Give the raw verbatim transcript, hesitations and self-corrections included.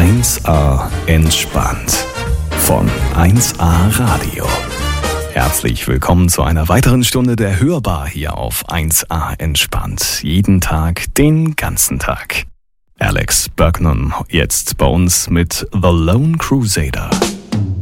eins a entspannt von eins a Radio. Herzlich willkommen zu einer weiteren Stunde der Hörbar hier auf eins a entspannt. Jeden Tag, den ganzen Tag. Alex Bergman jetzt bei uns mit The Lone Crusader.